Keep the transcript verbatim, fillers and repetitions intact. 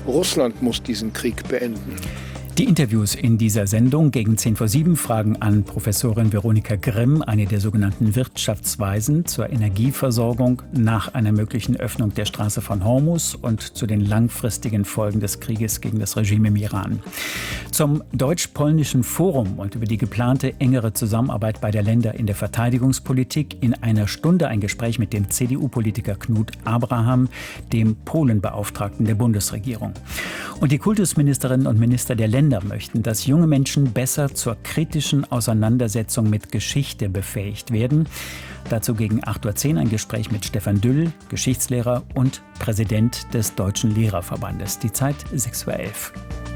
Russland muss diesen Krieg beenden. Die Interviews in dieser Sendung gegen zehn vor sieben fragen an Professorin Veronika Grimm, eine der sogenannten Wirtschaftsweisen, zur Energieversorgung nach einer möglichen Öffnung der Straße von Hormuz und zu den langfristigen Folgen des Krieges gegen das Regime im Iran. Zum Deutsch-Polnischen Forum und über die geplante engere Zusammenarbeit beider Länder in der Verteidigungspolitik in einer Stunde ein Gespräch mit dem C D U-Politiker Knut Abraham, dem Polenbeauftragten der Bundesregierung. Und die Kultusministerinnen und Minister der Länder möchten, dass junge Menschen besser zur kritischen Auseinandersetzung mit Geschichte befähigt werden. Dazu gegen acht Uhr zehn ein Gespräch mit Stefan Düll, Geschichtslehrer und Präsident des Deutschen Lehrerverbandes. Die Zeit sechs Uhr elf.